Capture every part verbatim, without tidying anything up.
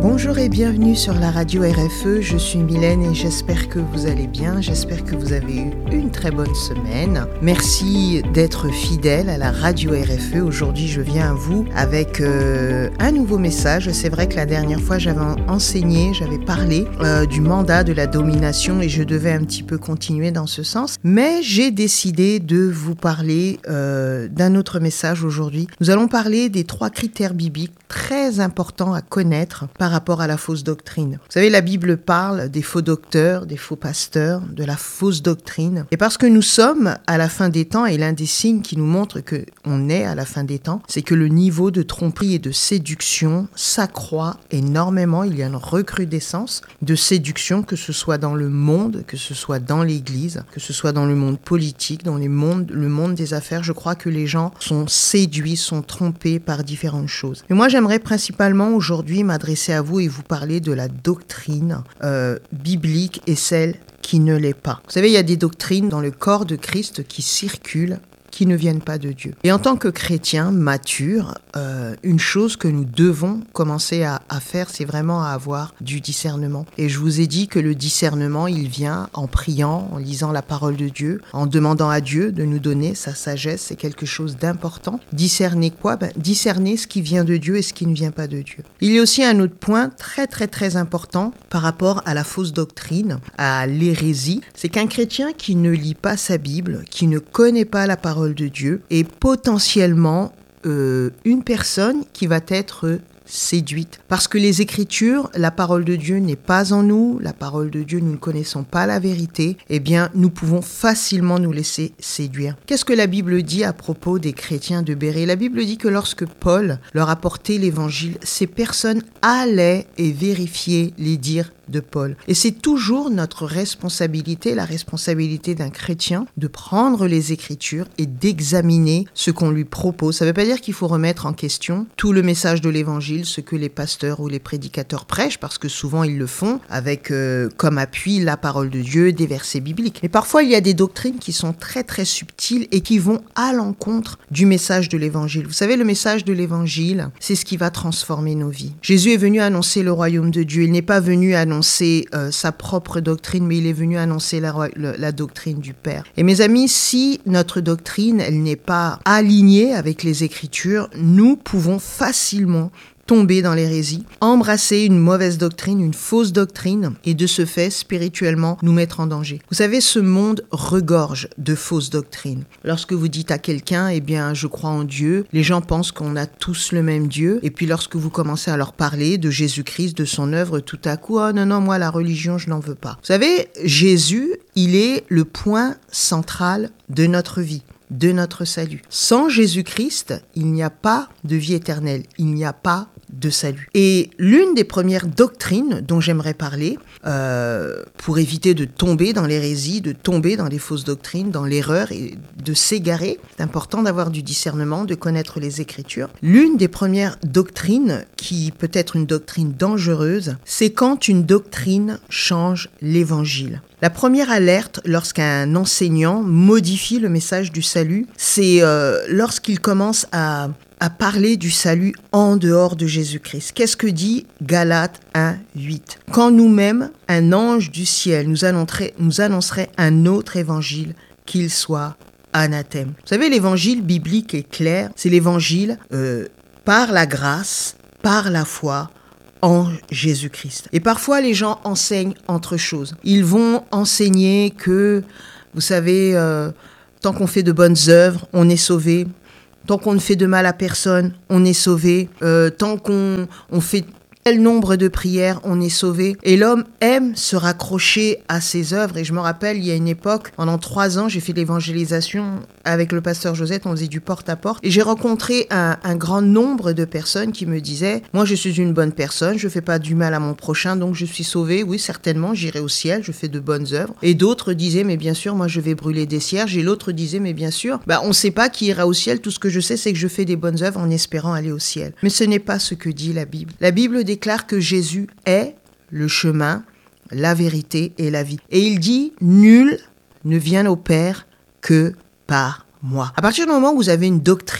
Bonjour et bienvenue sur la radio R F E, je suis Mylène et j'espère que vous allez bien, j'espère que vous avez eu une très bonne semaine. Merci d'être fidèle à la radio R F E, aujourd'hui je viens à vous avec euh, un nouveau message. C'est vrai que la dernière fois j'avais enseigné, j'avais parlé euh, du mandat de la domination et je devais un petit peu continuer dans ce sens, mais j'ai décidé de vous parler euh, d'un autre message aujourd'hui. Nous allons parler des trois critères bibliques très importants à connaître par rapport à la fausse doctrine. Vous savez, la Bible parle des faux docteurs, des faux pasteurs, de la fausse doctrine. Et parce que nous sommes à la fin des temps, et l'un des signes qui nous montre qu'on est à la fin des temps, c'est que le niveau de tromperie et de séduction s'accroît énormément. Il y a une recrudescence de séduction, que ce soit dans le monde, que ce soit dans l'Église, que ce soit dans le monde politique, dans les mondes, le monde des affaires. Je crois que les gens sont séduits, sont trompés par différentes choses. Mais moi, j'aimerais principalement aujourd'hui m'adresser à vous et vous parler de la doctrine euh, biblique et celle qui ne l'est pas. Vous savez, il y a des doctrines dans le corps de Christ qui circulent, qui ne viennent pas de Dieu. Et en tant que chrétiens matures, euh, une chose que nous devons commencer à, à faire, c'est vraiment à avoir du discernement. Et je vous ai dit que le discernement, il vient en priant, en lisant la parole de Dieu, en demandant à Dieu de nous donner sa sagesse, c'est quelque chose d'important. Discerner quoi ? Ben, discerner ce qui vient de Dieu et ce qui ne vient pas de Dieu. Il y a aussi un autre point très très très important par rapport à la fausse doctrine, à l'hérésie, c'est qu'un chrétien qui ne lit pas sa Bible, qui ne connaît pas la parole de Dieu est potentiellement euh, une personne qui va être séduite. Parce que les Écritures, la parole de Dieu n'est pas en nous, la parole de Dieu, nous ne connaissons pas la vérité, eh bien, nous pouvons facilement nous laisser séduire. Qu'est-ce que la Bible dit à propos des chrétiens de Bérée ? La Bible dit que lorsque Paul leur apportait l'Évangile, ces personnes allaient et vérifiaient les dires de Paul. Et c'est toujours notre responsabilité, la responsabilité d'un chrétien, de prendre les Écritures et d'examiner ce qu'on lui propose. Ça ne veut pas dire qu'il faut remettre en question tout le message de l'Évangile, ce que les pasteurs ou les prédicateurs prêchent, parce que souvent ils le font avec euh, comme appui la parole de Dieu, des versets bibliques. Mais parfois il y a des doctrines qui sont très très subtiles et qui vont à l'encontre du message de l'Évangile. Vous savez, le message de l'Évangile, c'est ce qui va transformer nos vies. Jésus est venu annoncer le royaume de Dieu. Il n'est pas venu annoncer annoncer euh, sa propre doctrine, mais il est venu annoncer la, la, la doctrine du Père. Et mes amis, si notre doctrine, elle n'est pas alignée avec les Écritures, nous pouvons facilement tomber dans l'hérésie, embrasser une mauvaise doctrine, une fausse doctrine, et de ce fait, spirituellement, nous mettre en danger. Vous savez, ce monde regorge de fausses doctrines. Lorsque vous dites à quelqu'un, eh bien, je crois en Dieu, les gens pensent qu'on a tous le même Dieu, et puis lorsque vous commencez à leur parler de Jésus-Christ, de son œuvre, tout à coup, oh non, non, moi, la religion, je n'en veux pas. Vous savez, Jésus, il est le point central de notre vie, de notre salut. Sans Jésus-Christ, il n'y a pas de vie éternelle, il n'y a pas de salut. Et l'une des premières doctrines dont j'aimerais parler, euh, pour éviter de tomber dans l'hérésie, de tomber dans les fausses doctrines, dans l'erreur et de s'égarer, c'est important d'avoir du discernement, de connaître les Écritures. L'une des premières doctrines, qui peut être une doctrine dangereuse, c'est quand une doctrine change l'Évangile. La première alerte lorsqu'un enseignant modifie le message du salut, c'est euh, lorsqu'il commence à, à parler du salut en dehors de Jésus-Christ. Qu'est-ce que dit Galates un huit ? Quand nous-mêmes, un ange du ciel nous annoncerait, nous annoncerait un autre évangile, qu'il soit anathème. Vous savez, l'évangile biblique est clair, c'est l'évangile euh, par la grâce, par la foi, en Jésus-Christ. Et parfois, les gens enseignent entre choses. Ils vont enseigner que, vous savez, euh, tant qu'on fait de bonnes œuvres, on est sauvé. Tant qu'on ne fait de mal à personne, on est sauvé. Euh, tant qu'on on fait tel nombre de prières, on est sauvé. Et l'homme aime se raccrocher à ses œuvres. Et je me rappelle, il y a une époque, pendant trois ans, j'ai fait l'évangélisation avec le pasteur Josette, on faisait du porte-à-porte. Et j'ai rencontré un, un grand nombre de personnes qui me disaient « Moi, je suis une bonne personne, je ne fais pas du mal à mon prochain, donc je suis sauvé. Oui, certainement, j'irai au ciel, je fais de bonnes œuvres. » Et d'autres disaient « Mais bien sûr, moi, je vais brûler des cierges. » Et l'autre disait « Mais bien sûr, bah, on ne sait pas qui ira au ciel. Tout ce que je sais, c'est que je fais des bonnes œuvres en espérant aller au ciel. » Mais ce n'est pas ce que dit la Bible. La Bible déclare que Jésus est le chemin, la vérité et la vie. Et il dit « Nul ne vient au Père que par moi. » À partir du moment où vous avez une doctrine,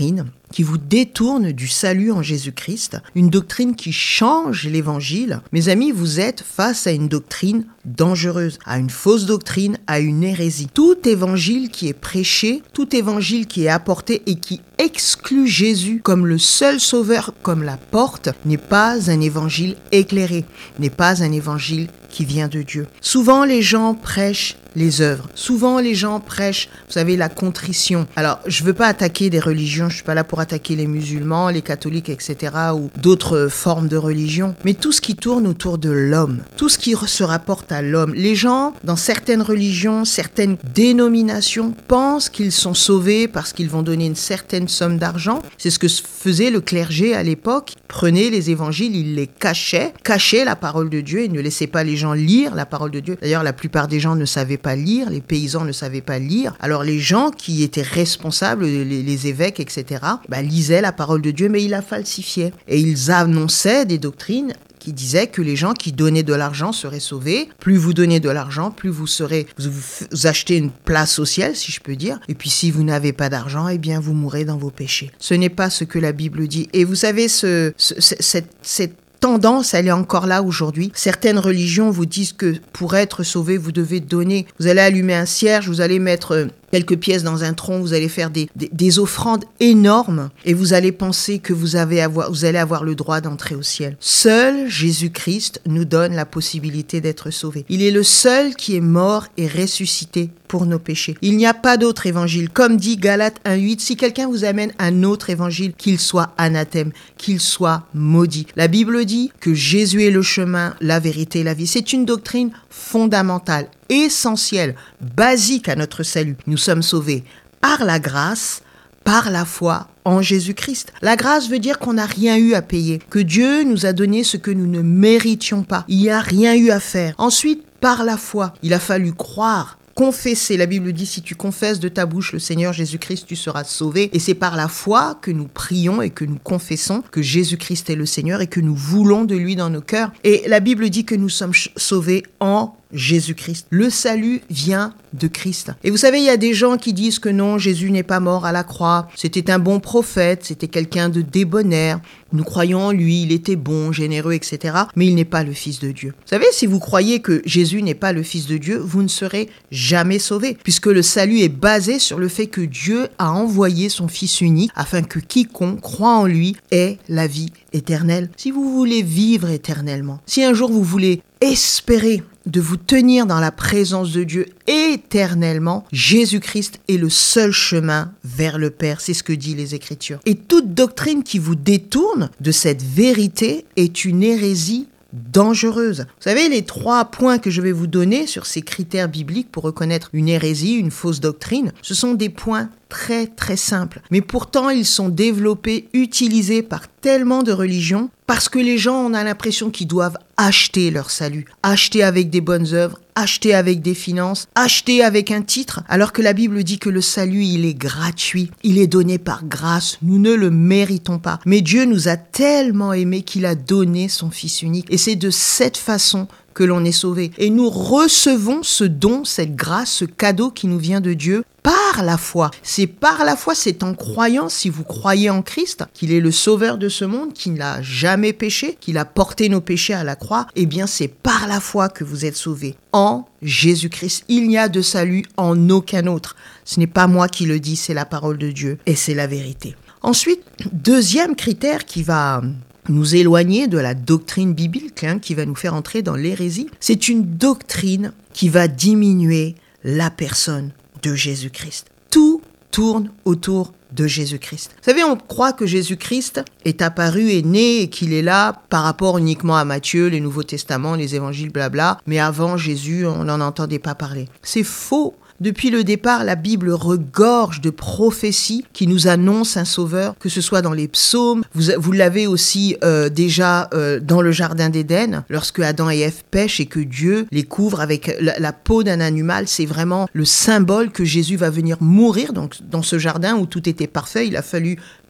qui vous détourne du salut en Jésus-Christ, une doctrine qui change l'évangile, mes amis, vous êtes face à une doctrine dangereuse, à une fausse doctrine, à une hérésie. Tout évangile qui est prêché, tout évangile qui est apporté et qui exclut Jésus comme le seul sauveur, comme la porte, n'est pas un évangile éclairé, n'est pas un évangile qui vient de Dieu. Souvent, les gens prêchent les œuvres. Souvent, les gens prêchent, vous savez, la contrition. Alors, je ne veux pas attaquer des religions, je ne suis pas là pour attaquer les musulmans, les catholiques, et cetera, ou d'autres formes de religion, mais tout ce qui tourne autour de l'homme, tout ce qui se rapporte à l'homme. Les gens, dans certaines religions, certaines dénominations, pensent qu'ils sont sauvés parce qu'ils vont donner une certaine somme d'argent. C'est ce que faisait le clergé à l'époque. Il prenait les évangiles, il les cachait, cachait la parole de Dieu et ne laissait pas les gens lire la parole de Dieu. D'ailleurs, la plupart des gens ne savaient pas lire, les paysans ne savaient pas lire. Alors les gens qui étaient responsables, les, les évêques, et cetera, bah, lisaient la parole de Dieu, mais ils la falsifiaient. Et ils annonçaient des doctrines qui disaient que les gens qui donnaient de l'argent seraient sauvés. Plus vous donnez de l'argent, plus vous serez, vous, vous achetez une place au ciel, si je peux dire. Et puis si vous n'avez pas d'argent, eh bien vous mourrez dans vos péchés. Ce n'est pas ce que la Bible dit. Et vous savez, ce, ce, cette, cette tendance, elle est encore là aujourd'hui. Certaines religions vous disent que pour être sauvé, vous devez donner. Vous allez allumer un cierge, vous allez mettre quelques pièces dans un tronc, vous allez faire des, des, des offrandes énormes et vous allez penser que vous, avez avoir, vous allez avoir le droit d'entrer au ciel. Seul Jésus-Christ nous donne la possibilité d'être sauvés. Il est le seul qui est mort et ressuscité pour nos péchés. Il n'y a pas d'autre évangile. Comme dit Galates un huit, si quelqu'un vous amène un autre évangile, qu'il soit anathème, qu'il soit maudit. La Bible dit que Jésus est le chemin, la vérité et la vie. C'est une doctrine fondamentale, essentielle, basique à notre salut. Nous sommes sauvés par la grâce, par la foi en Jésus-Christ. La grâce veut dire qu'on n'a rien eu à payer, que Dieu nous a donné ce que nous ne méritions pas. Il n'y a rien eu à faire. Ensuite, par la foi, il a fallu croire, confesser. La Bible dit, si tu confesses de ta bouche le Seigneur Jésus-Christ, tu seras sauvé. Et c'est par la foi que nous prions et que nous confessons que Jésus-Christ est le Seigneur et que nous voulons de lui dans nos cœurs. Et la Bible dit que nous sommes sauvés en Jésus-Christ. Le salut vient de Christ. Et vous savez, il y a des gens qui disent que non, Jésus n'est pas mort à la croix. C'était un bon prophète, c'était quelqu'un de débonnaire. Nous croyons en lui, il était bon, généreux, et cetera. Mais il n'est pas le Fils de Dieu. Vous savez, si vous croyez que Jésus n'est pas le Fils de Dieu, vous ne serez jamais sauvés, puisque le salut est basé sur le fait que Dieu a envoyé son Fils unique afin que quiconque croit en lui ait la vie éternelle. Si vous voulez vivre éternellement, si un jour vous voulez espérer de vous tenir dans la présence de Dieu éternellement, Jésus-Christ est le seul chemin vers le Père. C'est ce que disent les Écritures. Et toute doctrine qui vous détourne de cette vérité est une hérésie dangereuse. Vous savez, les trois points que je vais vous donner sur ces critères bibliques pour reconnaître une hérésie, une fausse doctrine, ce sont des points très très simples. Mais pourtant, ils sont développés, utilisés par tellement de religions parce que les gens, on a l'impression qu'ils doivent acheter leur salut, acheter avec des bonnes œuvres, acheter avec des finances, acheter avec un titre, alors que la Bible dit que le salut, il est gratuit, il est donné par grâce, nous ne le méritons pas. Mais Dieu nous a tellement aimés qu'il a donné son Fils unique. Et c'est de cette façon que l'on est sauvé. Et nous recevons ce don, cette grâce, ce cadeau qui nous vient de Dieu par la foi. C'est par la foi, c'est en croyant, si vous croyez en Christ, qu'il est le sauveur de ce monde, qu'il n'a jamais péché, qu'il a porté nos péchés à la croix, eh bien c'est par la foi que vous êtes sauvés. En Jésus-Christ, il n'y a de salut en aucun autre. Ce n'est pas moi qui le dis, c'est la parole de Dieu et c'est la vérité. Ensuite, deuxième critère qui va nous éloigner de la doctrine biblique, hein, qui va nous faire entrer dans l'hérésie, c'est une doctrine qui va diminuer la personne de Jésus-Christ. Tout tourne autour de Jésus-Christ. Vous savez, on croit que Jésus-Christ est apparu, est né et qu'il est là par rapport uniquement à Matthieu, les Nouveaux Testaments, les évangiles, blabla. Mais avant Jésus, on n'en entendait pas parler. C'est faux. Depuis le départ, la Bible regorge de prophéties qui nous annoncent un sauveur, que ce soit dans les psaumes. Vous, vous l'avez aussi euh, déjà euh, dans le jardin d'Éden, lorsque Adam et Ève pêchent et que Dieu les couvre avec la, la peau d'un animal. C'est vraiment le symbole que Jésus va venir mourir. Donc, dans ce jardin où tout était parfait, il a fallu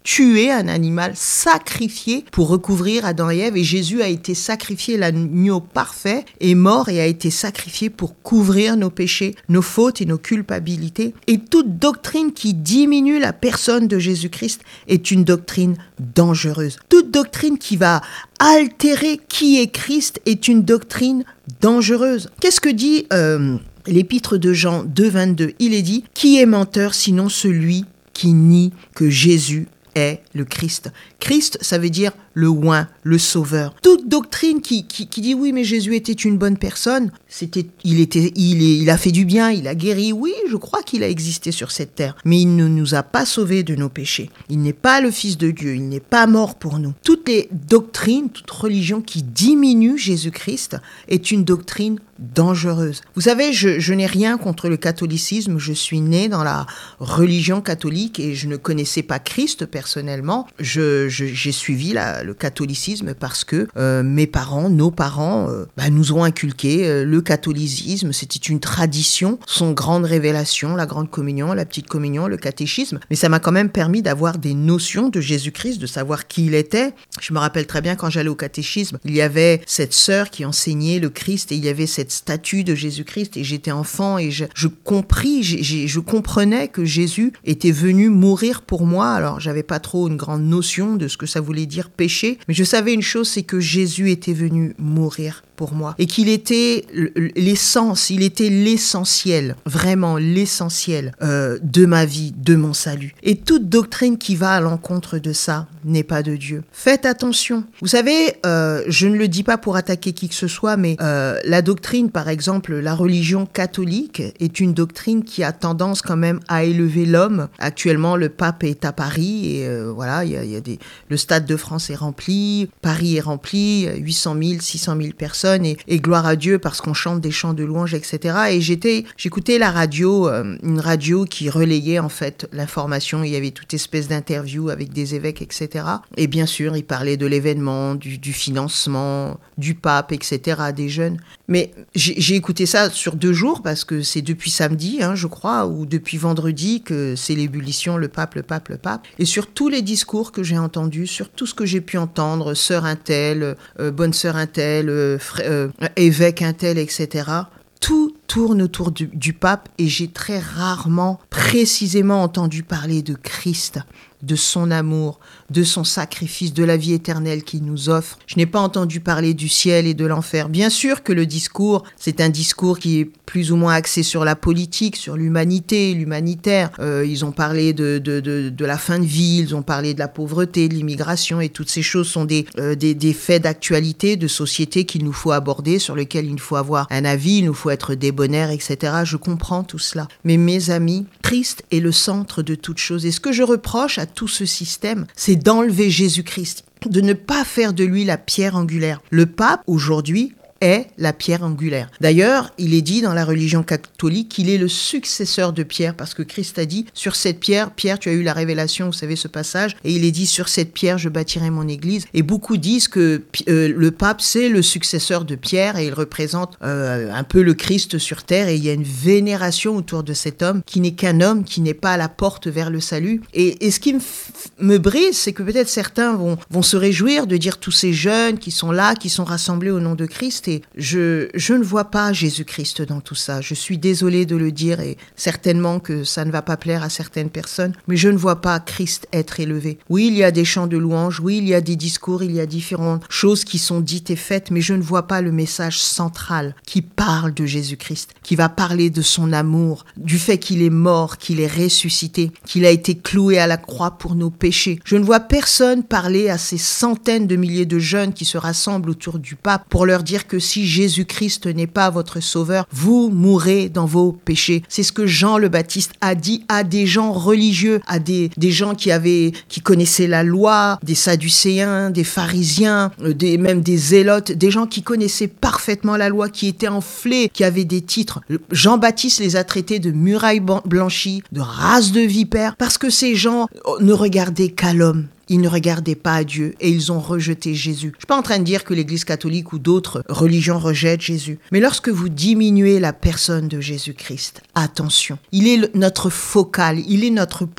tué un animal sacrifié pour recouvrir Adam et Ève. Et Jésus a été sacrifié, l'agneau parfait est mort et a été sacrifié pour couvrir nos péchés, nos fautes et nos culpabilités. Et toute doctrine qui diminue la personne de Jésus-Christ est une doctrine dangereuse. Toute doctrine qui va altérer qui est Christ est une doctrine dangereuse. Qu'est-ce que dit euh, l'épître de Jean deux vingt-deux? Il est dit « Qui est menteur sinon celui qui nie que Jésus est le Christ ?» Christ, ça veut dire le oint, le sauveur. Toute doctrine qui, qui, qui dit oui, mais Jésus était une bonne personne, c'était, il, était, il, est, il a fait du bien, il a guéri. Oui, je crois qu'il a existé sur cette terre, mais il ne nous a pas sauvés de nos péchés. Il n'est pas le Fils de Dieu, il n'est pas mort pour nous. Toutes les doctrines, toute religion qui diminue Jésus-Christ est une doctrine dangereuse. Vous savez, je, je n'ai rien contre le catholicisme, je suis né dans la religion catholique et je ne connaissais pas Christ personnellement. Je, je, j'ai suivi la, le catholicisme parce que euh, mes parents, nos parents, euh, bah, nous ont inculqué euh, le catholicisme. C'était une tradition, son grande révélation, la grande communion, la petite communion, le catéchisme. Mais ça m'a quand même permis d'avoir des notions de Jésus-Christ, de savoir qui il était. Je me rappelle très bien quand j'allais au catéchisme, il y avait cette sœur qui enseignait le Christ et il y avait cette statue de Jésus-Christ et j'étais enfant et je, je compris, j'ai, j'ai, je comprenais que Jésus était venu mourir pour moi. Alors j'avais pas trop une grande notion de ce que ça voulait dire péché, mais je savais une chose, c'est que Jésus était venu mourir pour moi et qu'il était l'essence, il était l'essentiel, vraiment l'essentiel euh, de ma vie, de mon salut. Et toute doctrine qui va à l'encontre de ça n'est pas de Dieu. Faites attention. Vous savez, euh, je ne le dis pas pour attaquer qui que ce soit, mais euh, la doctrine, par exemple, la religion catholique est une doctrine qui a tendance quand même à élever l'homme. Actuellement, le pape est à Paris et euh, voilà, il y a, il y a des, le Stade de France est rempli, Paris est rempli, huit cent mille, six cent mille personnes. Et, et gloire à Dieu parce qu'on chante des chants de louange, et cetera. Et j'étais, j'écoutais la radio, euh, une radio qui relayait en fait l'information. Il y avait toute espèce d'interviews avec des évêques, et cetera. Et bien sûr, ils parlaient de l'événement, du, du financement, du pape, et cetera, des jeunes. Mais j'ai, j'ai écouté ça sur deux jours parce que c'est depuis samedi, hein, je crois, ou depuis vendredi que c'est l'ébullition, le pape, le pape, le pape. Et sur tous les discours que j'ai entendus, sur tout ce que j'ai pu entendre, sœur un tel, euh, bonne sœur un tel, euh, frère, Euh, évêque un tel, et cetera. Tout tourne autour du, du pape et j'ai très rarement précisément entendu parler de Christ, de son amour, de son sacrifice, de la vie éternelle qu'il nous offre. Je n'ai pas entendu parler du ciel et de l'enfer. Bien sûr que le discours, c'est un discours qui est plus ou moins axé sur la politique, sur l'humanité, l'humanitaire. Euh, ils ont parlé de, de, de, de la fin de vie, ils ont parlé de la pauvreté, de l'immigration et toutes ces choses sont des, euh, des, des faits d'actualité, de société qu'il nous faut aborder, sur lesquels il nous faut avoir un avis, il nous faut être débonnaire, et cetera. Je comprends tout cela. Mais mes amis, Christ est le centre de toute chose. Et ce que je reproche à tout ce système, c'est d'enlever Jésus-Christ, de ne pas faire de lui la pierre angulaire. Le pape, aujourd'hui, est la pierre angulaire. D'ailleurs, il est dit dans la religion catholique qu'il est le successeur de Pierre, parce que Christ a dit, sur cette pierre, Pierre, tu as eu la révélation, vous savez ce passage, et il est dit, sur cette pierre, je bâtirai mon église. Et beaucoup disent que euh, le pape, c'est le successeur de Pierre, et il représente euh, un peu le Christ sur terre, et il y a une vénération autour de cet homme, qui n'est qu'un homme, qui n'est pas à la porte vers le salut. Et, et ce qui me, f- me brise, c'est que peut-être certains vont, vont se réjouir de dire tous ces jeunes qui sont là, qui sont rassemblés au nom de Christ. Et je, je ne vois pas Jésus-Christ dans tout ça. Je suis désolée de le dire et certainement que ça ne va pas plaire à certaines personnes, mais je ne vois pas Christ être élevé. Oui, il y a des chants de louange, oui, il y a des discours, il y a différentes choses qui sont dites et faites, mais je ne vois pas le message central qui parle de Jésus-Christ, qui va parler de son amour, du fait qu'il est mort, qu'il est ressuscité, qu'il a été cloué à la croix pour nos péchés. Je ne vois personne parler à ces centaines de milliers de jeunes qui se rassemblent autour du pape pour leur dire que si Jésus-Christ n'est pas votre sauveur, vous mourrez dans vos péchés. C'est ce que Jean le Baptiste a dit à des gens religieux, à des, des gens qui avaient, qui connaissaient la loi, des Sadducéens, des pharisiens, des, même des zélotes, des gens qui connaissaient parfaitement la loi, qui étaient enflés, qui avaient des titres. Jean-Baptiste les a traités de murailles blanchies, de race de vipères, parce que ces gens ne regardaient qu'à l'homme. Ils ne regardaient pas à Dieu et ils ont rejeté Jésus. Je ne suis pas en train de dire que l'Église catholique ou d'autres religions rejettent Jésus. Mais lorsque vous diminuez la personne de Jésus-Christ, attention, il est le, notre focal, il est notre point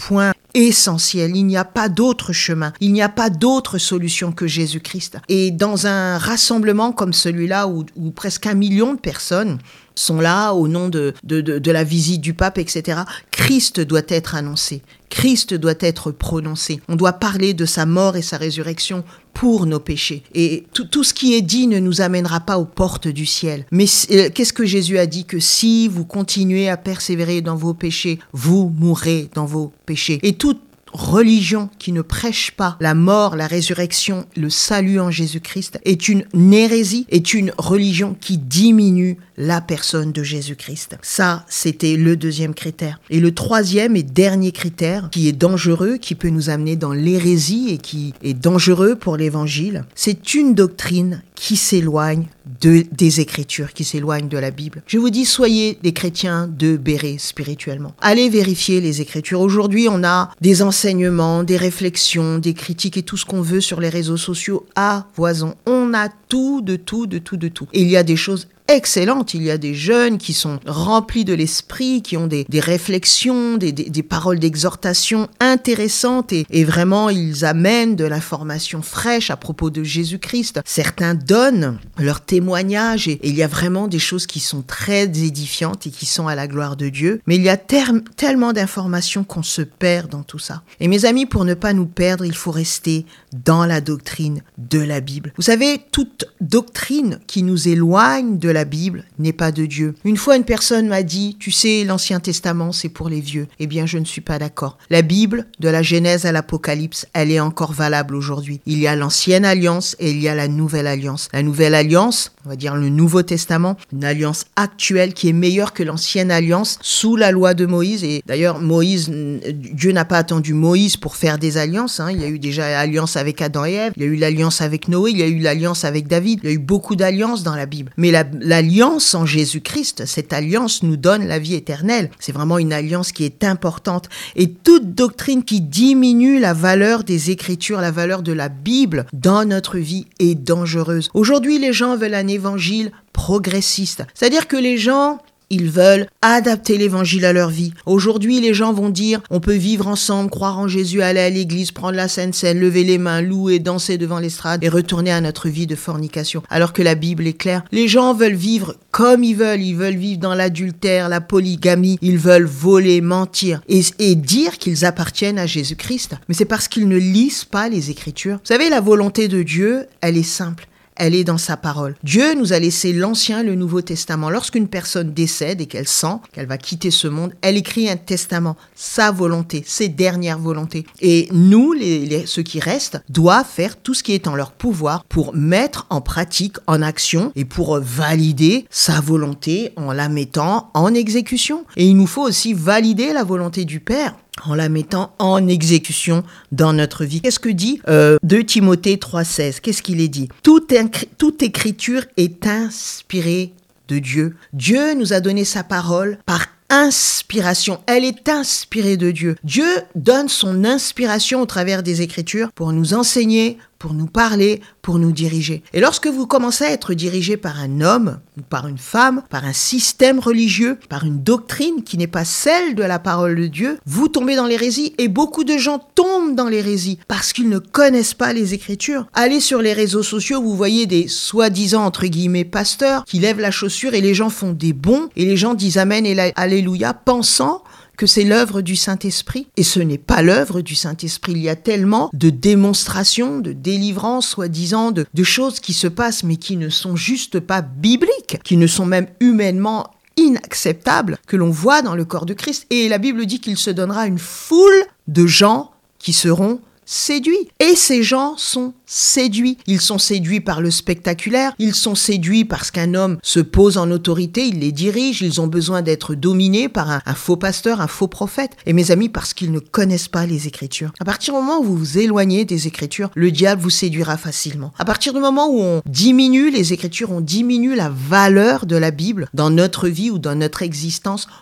essentiel. Il n'y a pas d'autre chemin. Il n'y a pas d'autre solution que Jésus-Christ. Et dans un rassemblement comme celui-là, où, où presque un million de personnes sont là au nom de, de, de, de la visite du pape, et cetera, Christ doit être annoncé. Christ doit être prononcé. On doit parler de sa mort et sa résurrection pour nos péchés. Et tout, tout ce qui est dit ne nous amènera pas aux portes du ciel. Mais euh, qu'est-ce que Jésus a dit? Que si vous continuez à persévérer dans vos péchés, vous mourrez dans vos péchés. Et toute religion qui ne prêche pas la mort, la résurrection, le salut en Jésus-Christ est une hérésie, est une religion qui diminue la personne de Jésus-Christ. Ça, c'était le deuxième critère. Et le troisième et dernier critère, qui est dangereux, qui peut nous amener dans l'hérésie et qui est dangereux pour l'évangile, c'est une doctrine qui s'éloigne de, des Écritures, qui s'éloigne de la Bible. Je vous dis, soyez des chrétiens de béret spirituellement. Allez vérifier les Écritures. Aujourd'hui, on a des enseignements, des réflexions, des critiques et tout ce qu'on veut sur les réseaux sociaux à foison. On a tout, de tout, de tout, de tout. Et il y a des choses excellente. Il y a des jeunes qui sont remplis de l'esprit, qui ont des, des réflexions, des, des, des paroles d'exhortation intéressantes et, et vraiment ils amènent de l'information fraîche à propos de Jésus-Christ. Certains donnent leur témoignage et, et il y a vraiment des choses qui sont très édifiantes et qui sont à la gloire de Dieu. Mais il y a ter- tellement d'informations qu'on se perd dans tout ça. Et mes amis, pour ne pas nous perdre, il faut rester dans la doctrine de la Bible. Vous savez, toute doctrine qui nous éloigne de la Bible n'est pas de Dieu. Une fois, une personne m'a dit, tu sais, l'Ancien Testament, c'est pour les vieux. Eh bien, je ne suis pas d'accord. La Bible, de la Genèse à l'Apocalypse, elle est encore valable aujourd'hui. Il y a l'Ancienne Alliance et il y a la Nouvelle Alliance. La Nouvelle Alliance, on va dire le Nouveau Testament, une alliance actuelle qui est meilleure que l'Ancienne Alliance sous la loi de Moïse. Et d'ailleurs, Moïse, Dieu n'a pas attendu Moïse pour faire des alliances. Hein. Il y a eu déjà l'alliance avec Adam et Ève, il y a eu l'alliance avec Noé, il y a eu l'alliance avec David. Il y a eu beaucoup d'alliances dans la Bible. Mais la, l'alliance en Jésus-Christ, cette alliance nous donne la vie éternelle. C'est vraiment une alliance qui est importante. Et toute doctrine qui diminue la valeur des Écritures, la valeur de la Bible dans notre vie est dangereuse. Aujourd'hui, les gens veulent un évangile progressiste. C'est-à-dire que les gens... ils veulent adapter l'évangile à leur vie. Aujourd'hui, les gens vont dire, on peut vivre ensemble, croire en Jésus, aller à l'église, prendre la Sainte Seine, lever les mains, louer, danser devant l'estrade et retourner à notre vie de fornication. Alors que la Bible est claire. Les gens veulent vivre comme ils veulent. Ils veulent vivre dans l'adultère, la polygamie. Ils veulent voler, mentir et, et dire qu'ils appartiennent à Jésus-Christ. Mais c'est parce qu'ils ne lisent pas les Écritures. Vous savez, la volonté de Dieu, elle est simple. Elle est dans sa parole. Dieu nous a laissé l'Ancien et le Nouveau Testament. Lorsqu'une personne décède et qu'elle sent qu'elle va quitter ce monde, elle écrit un testament, sa volonté, ses dernières volontés. Et nous, les, les, ceux qui restent, doivent faire tout ce qui est en leur pouvoir pour mettre en pratique, en action et pour valider sa volonté en la mettant en exécution. Et il nous faut aussi valider la volonté du Père en la mettant en exécution dans notre vie. Qu'est-ce que dit euh, deux Timothée trois seize? Qu'est-ce qu'il est dit? Toute, incri- toute écriture est inspirée de Dieu. Dieu nous a donné sa parole par inspiration. Elle est inspirée de Dieu. Dieu donne son inspiration au travers des Écritures pour nous enseigner, pour nous parler, pour nous diriger. Et lorsque vous commencez à être dirigé par un homme, ou par une femme, par un système religieux, par une doctrine qui n'est pas celle de la parole de Dieu, vous tombez dans l'hérésie et beaucoup de gens tombent dans l'hérésie parce qu'ils ne connaissent pas les Écritures. Allez sur les réseaux sociaux, vous voyez des soi-disant, entre guillemets, pasteurs qui lèvent la chaussure et les gens font des bons et les gens disent Amen et Alléluia, pensant que c'est l'œuvre du Saint-Esprit. Et ce n'est pas l'œuvre du Saint-Esprit. Il y a tellement de démonstrations, de délivrances, soi-disant, de, de choses qui se passent, mais qui ne sont juste pas bibliques, qui ne sont même humainement inacceptables, que l'on voit dans le corps de Christ. Et la Bible dit qu'il se donnera une foule de gens qui seront séduits. Et ces gens sont séduits. Ils sont séduits par le spectaculaire. Ils sont séduits parce qu'un homme se pose en autorité, il les dirige. Ils ont besoin d'être dominés par un, un faux pasteur, un faux prophète. Et mes amis, parce qu'ils ne connaissent pas les Écritures. À partir du moment où vous vous éloignez des Écritures, le diable vous séduira facilement. À partir du moment où on diminue les Écritures, on diminue la valeur de la Bible dans notre vie ou dans notre existence,